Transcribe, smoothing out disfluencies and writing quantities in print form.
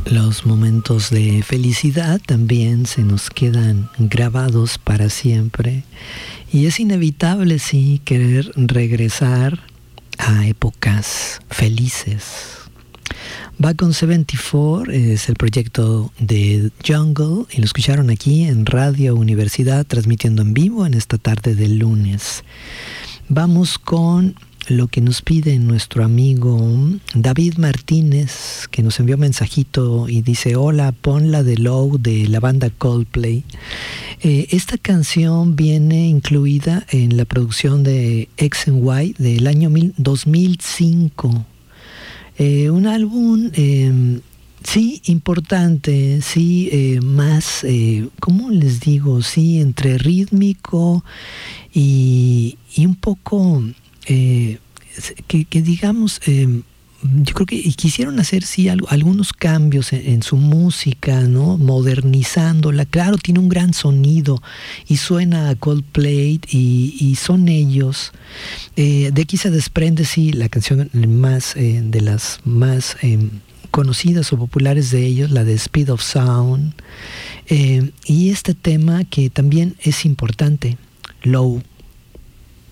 Los momentos de felicidad también se nos quedan grabados para siempre y es inevitable, sí, querer regresar a épocas felices. Back on 74 es el proyecto de Jungle y lo escucharon aquí en Radio Universidad transmitiendo en vivo en esta tarde del lunes. Vamos con lo que nos pide nuestro amigo David Martínez, que nos envió un mensajito y dice: hola, pon la de Low de la banda Coldplay. Esta canción viene incluida en la producción de X and Y del año 2005. Un álbum sí importante, sí más, ¿cómo les digo? Sí, entre rítmico y un poco... que digamos, yo creo que quisieron hacer sí algunos cambios en su música, ¿no? Modernizándola. Claro, tiene un gran sonido y suena a Coldplay y son ellos. De aquí se desprende sí la canción más de las más conocidas o populares de ellos, la de Speed of Sound, y este tema que también es importante, Low.